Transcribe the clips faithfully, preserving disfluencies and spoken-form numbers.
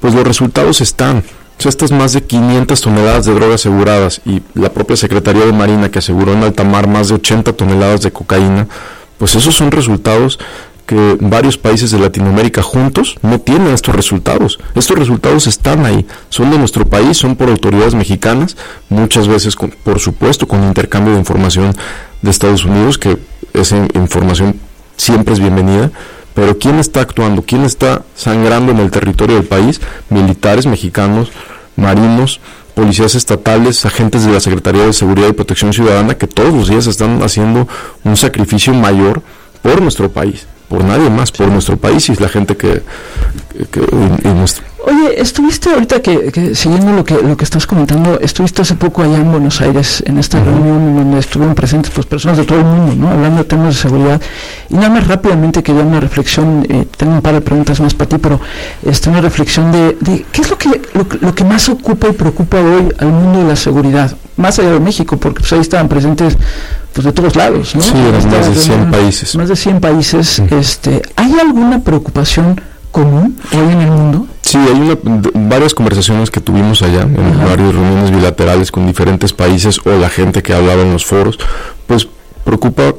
pues los resultados están. O sea, estas más de quinientas toneladas de drogas aseguradas y la propia Secretaría de Marina que aseguró en alta mar más de ochenta toneladas de cocaína, pues esos son resultados que varios países de Latinoamérica juntos no tienen estos resultados. Estos resultados están ahí, son de nuestro país, son por autoridades mexicanas, muchas veces, con, por supuesto, con intercambio de información de Estados Unidos, que esa información siempre es bienvenida, pero ¿quién está actuando? ¿Quién está sangrando en el territorio del país? Militares mexicanos, marinos, policías estatales, agentes de la Secretaría de Seguridad y Protección Ciudadana, que todos los días están haciendo un sacrificio mayor por nuestro país, por nadie más, por nuestro país y la gente que, que, que y, y nuestro. Oye, estuviste ahorita que, que siguiendo lo que lo que estás comentando, estuviste hace poco allá en Buenos Aires en esta uh-huh. reunión en donde estuvieron presentes pues personas de todo el mundo, ¿no? Hablando de temas de seguridad. Y nada más rápidamente quería una reflexión, eh, tengo un par de preguntas más para ti, pero este, una reflexión de, de qué es lo que lo, lo que más ocupa y preocupa hoy al mundo de la seguridad, más allá de México, porque pues ahí estaban presentes pues de todos lados, ¿no? Sí, eran más de cien países. Más de cien países. Uh-huh. Este, ¿hay alguna preocupación común hoy en el mundo? Sí, hay una, varias conversaciones que tuvimos allá, en uh-huh. varias reuniones bilaterales con diferentes países o la gente que hablaba en los foros, pues preocupa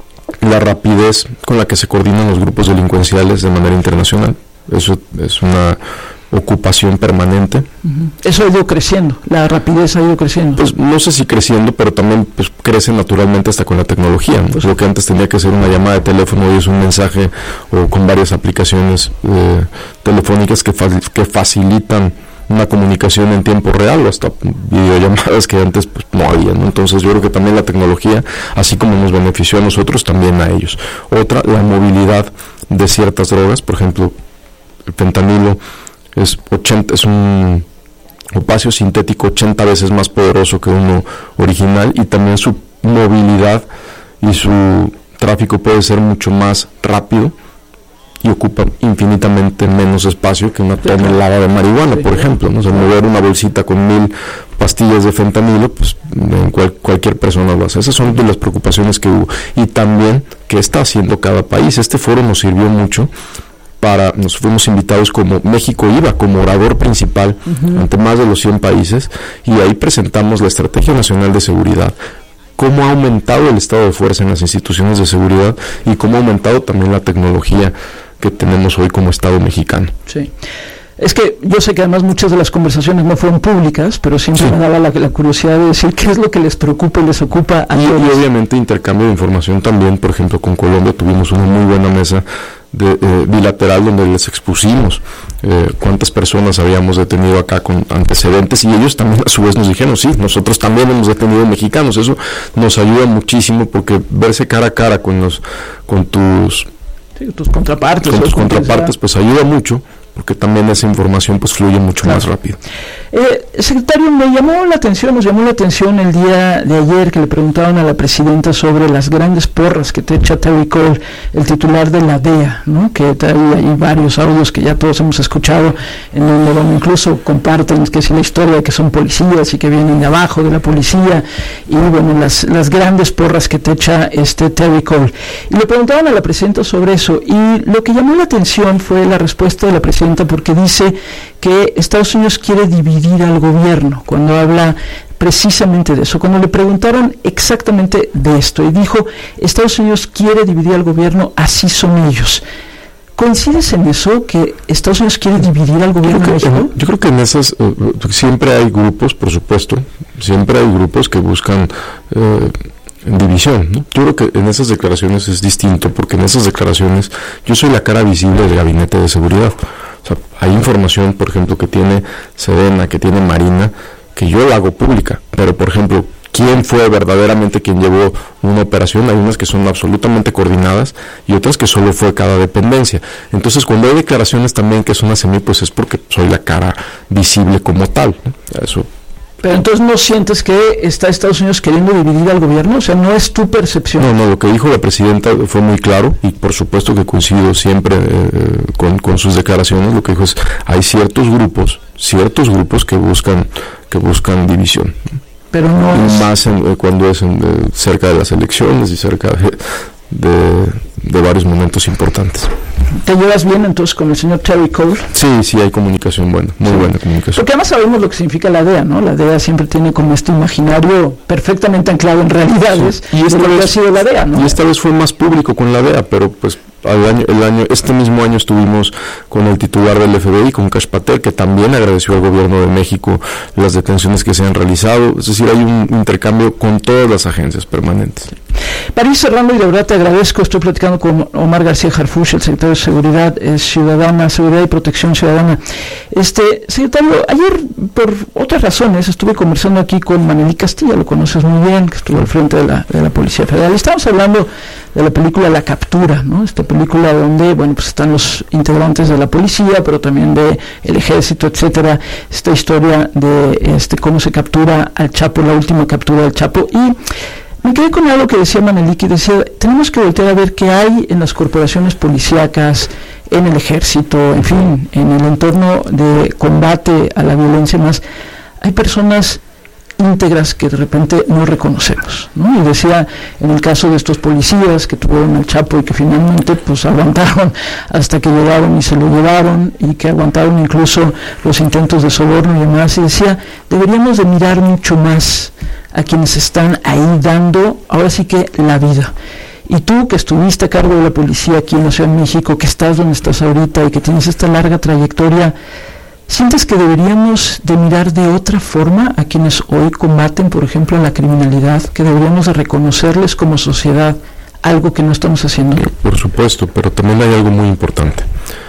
la rapidez con la que se coordinan los grupos delincuenciales de manera internacional. Eso es una ocupación permanente. Uh-huh. Eso ha ido creciendo, la rapidez ha ido creciendo. Pues no sé si creciendo, pero también pues crece naturalmente hasta con la tecnología, ¿no? Pues lo que antes tenía que ser una llamada de teléfono hoy es un mensaje o con varias aplicaciones eh, telefónicas que, fa- que facilitan una comunicación en tiempo real o hasta videollamadas que antes pues no había, ¿no? Entonces yo creo que también la tecnología, así como nos benefició a nosotros, también a ellos. Otra, la movilidad de ciertas drogas, por ejemplo, el fentanilo es ochenta, es un opiáceo sintético ochenta veces más poderoso que uno original, y también su movilidad y su tráfico puede ser mucho más rápido y ocupa infinitamente menos espacio que una tonelada de marihuana, por ejemplo, ¿no? O sea, mover una bolsita con mil pastillas de fentanilo, pues cual, cualquier persona lo hace. Esas son de las preocupaciones que hubo. Y también, ¿qué está haciendo cada país? Este foro nos sirvió mucho para, nos fuimos invitados como, México iba como orador principal uh-huh. ante más de los cien países, y ahí presentamos la Estrategia Nacional de Seguridad, cómo ha aumentado el estado de fuerza en las instituciones de seguridad y cómo ha aumentado también la tecnología que tenemos hoy como Estado mexicano. Sí. Es que yo sé que además muchas de las conversaciones no fueron públicas, pero siempre sí. me daba la, la curiosidad de decir qué es lo que les preocupa y les ocupa a y, todos. Y obviamente intercambio de información también. Por ejemplo, con Colombia tuvimos una muy buena mesa de, eh, bilateral donde les expusimos eh, cuántas personas habíamos detenido acá con antecedentes, y ellos también a su vez nos dijeron, sí, nosotros también hemos detenido mexicanos. Eso nos ayuda muchísimo, porque verse cara a cara con los con tus sí, tus contrapartes, con tus contrapartes pues ayuda mucho, porque también esa información pues fluye mucho claro. más rápido. Eh, secretario, me llamó la atención, nos llamó la atención el día de ayer que le preguntaban a la presidenta sobre las grandes porras que te echa Terry Cole, el titular de la D E A, ¿no? Que hay, hay varios audios que ya todos hemos escuchado, en donde, donde incluso comparten que si la historia de que son policías y que vienen de abajo de la policía, y bueno, las, las grandes porras que te echa este Terry Cole. Y le preguntaban a la presidenta sobre eso, y lo que llamó la atención fue la respuesta de la presidenta, porque dice que Estados Unidos quiere dividir al gobierno, cuando habla precisamente de eso, cuando le preguntaron exactamente de esto, y dijo, Estados Unidos quiere dividir al gobierno, así son ellos. ¿Coincides en eso, que Estados Unidos quiere dividir al gobierno de México? Yo creo que en esas, uh, siempre hay grupos, por supuesto, siempre hay grupos que buscan uh, división, ¿no? Yo creo que en esas declaraciones es distinto, porque en esas declaraciones yo soy la cara visible del Gabinete de Seguridad. O sea, hay información, por ejemplo, que tiene Sedena, que tiene Marina, que yo la hago pública, pero por ejemplo, ¿quién fue verdaderamente quien llevó una operación? Hay unas que son absolutamente coordinadas y otras que solo fue cada dependencia. Entonces, cuando hay declaraciones también que son hacia mí, pues es porque soy la cara visible como tal, ¿no? Eso. Pero entonces, ¿no sientes que está Estados Unidos queriendo dividir al gobierno? O sea, ¿no es tu percepción? No, no, lo que dijo la presidenta fue muy claro, y por supuesto que coincido siempre eh, con, con sus declaraciones. Lo que dijo es, hay ciertos grupos, ciertos grupos que buscan, que buscan división. Pero no y es... más en, eh, cuando es en, eh, cerca de las elecciones y cerca de, de, de varios momentos importantes. ¿Te llevas bien entonces con el señor Terry Cole? Sí, sí, hay comunicación buena, muy sí. buena comunicación. Porque además sabemos lo que significa la D E A, ¿no? La D E A siempre tiene como este imaginario perfectamente anclado en realidades, sí. y esta de lo vez, que ha sido la D E A, ¿no? Y esta vez fue más público con la D E A, pero pues al año, el año, este mismo año estuvimos con el titular del F B I, con Kash Patel, que también agradeció al gobierno de México las detenciones que se han realizado. Es decir, hay un intercambio con todas las agencias permanentes. Para ir cerrando, y de verdad te agradezco, estoy platicando con Omar García Harfuch, el secretario de Seguridad eh, Ciudadana, Seguridad y Protección Ciudadana. Este, secretario, ayer, por otras razones, estuve conversando aquí con Manelí Castilla, lo conoces muy bien, que estuvo al frente de la, de la Policía Federal. Estamos hablando de la película La Captura, ¿no? Esta película donde, bueno, pues están los integrantes de la policía, pero también de el ejército, etcétera. Esta historia de este cómo se captura al Chapo, la última captura del Chapo. Y me quedé con algo que decía Manelí, que decía, tenemos que voltear a ver qué hay en las corporaciones policíacas, en el ejército, en fin, en el entorno de combate a la violencia más. Hay personas íntegras que de repente no reconocemos, ¿no? Y decía, en el caso de estos policías que tuvieron al Chapo y que finalmente pues aguantaron hasta que llegaron y se lo llevaron, y que aguantaron incluso los intentos de soborno y demás, y decía, deberíamos de mirar mucho más a quienes están ahí dando, ahora sí que la vida. Y tú, que estuviste a cargo de la policía aquí en la Ciudad de México, que estás donde estás ahorita y que tienes esta larga trayectoria, ¿sientes que deberíamos de mirar de otra forma a quienes hoy combaten, por ejemplo, la criminalidad, que deberíamos de reconocerles como sociedad algo que no estamos haciendo? Por supuesto, pero también hay algo muy importante.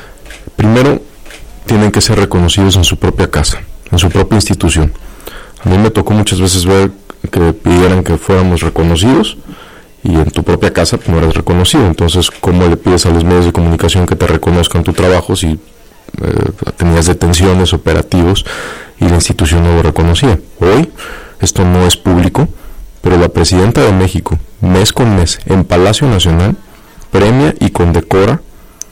Primero, tienen que ser reconocidos en su propia casa, en su propia institución. A mí me tocó muchas veces ver que pidieran que fuéramos reconocidos, y en tu propia casa no eres reconocido. Entonces, ¿cómo le pides a los medios de comunicación que te reconozcan tu trabajo si Eh, tenías detenciones, operativos, y la institución no lo reconocía? Hoy esto no es público, pero la presidenta de México, mes con mes, en Palacio Nacional, premia y condecora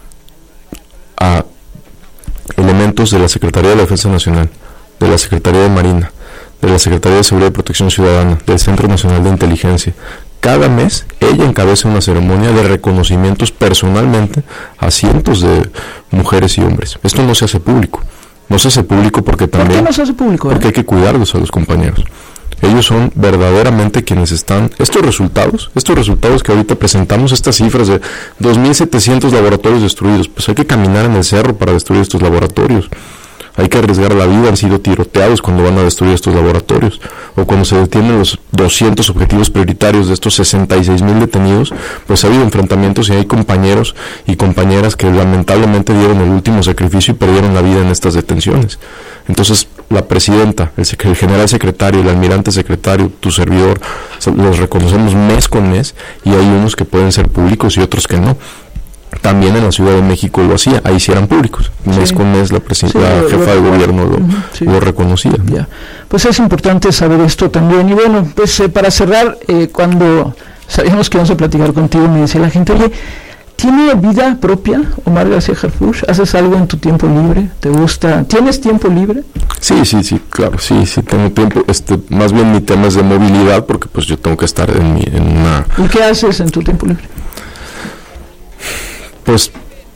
a elementos de la Secretaría de la Defensa Nacional, de la Secretaría de Marina, de la Secretaría de Seguridad y Protección Ciudadana, del Centro Nacional de Inteligencia. Cada mes ella encabeza una ceremonia de reconocimientos personalmente a cientos de mujeres y hombres. Esto no se hace público. No se hace público porque también... ¿Por qué no se hace público? Porque hay que cuidarlos a los compañeros. Ellos son verdaderamente quienes están... Estos resultados, estos resultados que ahorita presentamos, estas cifras de dos mil setecientos laboratorios destruidos, pues hay que caminar en el cerro para destruir estos laboratorios. Hay que arriesgar la vida, han sido tiroteados cuando van a destruir estos laboratorios, o cuando se detienen los doscientos objetivos prioritarios de estos sesenta y seis mil detenidos, pues ha habido enfrentamientos y hay compañeros y compañeras que lamentablemente dieron el último sacrificio y perdieron la vida en estas detenciones. Entonces, la presidenta, el, el general secretario, el almirante secretario, tu servidor, los reconocemos mes con mes, y hay unos que pueden ser públicos y otros que no. También en la Ciudad de México lo hacía, ahí sí eran públicos, mes sí. con mes la, presi- sí, la jefa de gobierno lo, sí. lo reconocía. Ya. Pues es importante saber esto también. Y bueno, pues eh, para cerrar, eh, cuando sabíamos que íbamos a platicar contigo, me decía la gente, oye, ¿tiene vida propia Omar García Harfuch? ¿Haces algo en tu tiempo libre? ¿Te gusta? ¿Tienes tiempo libre? Sí, sí, sí, claro, sí, sí tengo tiempo. Este, más bien mi tema es de movilidad, porque pues yo tengo que estar en, mi, en una... ¿Y qué haces en tu tiempo libre? Pues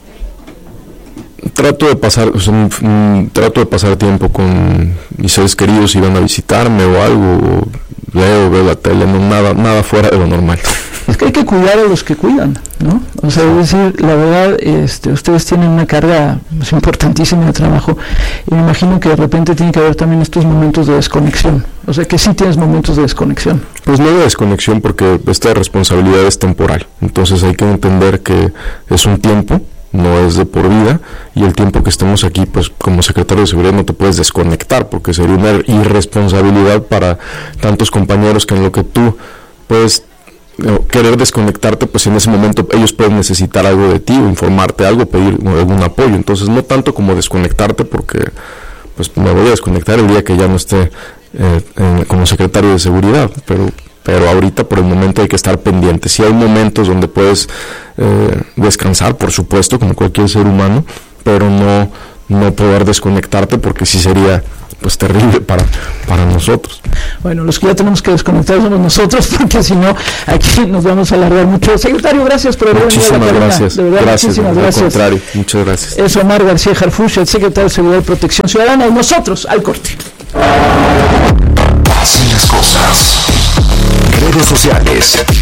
trato de pasar o sea, mm, trato de pasar tiempo con mis seres queridos si van a visitarme o algo, o leo, veo la tele, no, nada nada fuera de lo normal. Es que hay que cuidar a los que cuidan, ¿no? O sea, es decir, la verdad, este, ustedes tienen una carga pues, importantísima de trabajo, y me imagino que de repente tiene que haber también estos momentos de desconexión. O sea, que sí tienes momentos de desconexión. Pues no de desconexión, porque esta responsabilidad es temporal. Entonces hay que entender que es un tiempo, no es de por vida, y el tiempo que estemos aquí, pues como secretario de Seguridad no te puedes desconectar, porque sería una irresponsabilidad para tantos compañeros que en lo que tú puedes querer desconectarte, pues en ese momento ellos pueden necesitar algo de ti, o informarte algo, pedir algún apoyo. Entonces no tanto como desconectarte, porque pues me voy a desconectar el día que ya no esté eh, en, como secretario de Seguridad, pero pero ahorita por el momento hay que estar pendiente. Sí hay momentos donde puedes eh, descansar, por supuesto, como cualquier ser humano, pero no no poder desconectarte, porque sí sería pues terrible para, para nosotros. Bueno, los que ya tenemos que desconectar somos nosotros, porque si no, aquí nos vamos a alargar mucho. Secretario, gracias por haber venido a la cabina. Gracias. De verdad, gracias, muchísimas gracias. Al contrario, muchas gracias. Es Omar García Harfuch, el secretario de Seguridad y Protección Ciudadana, y nosotros al corte. Así las cosas. Redes sociales.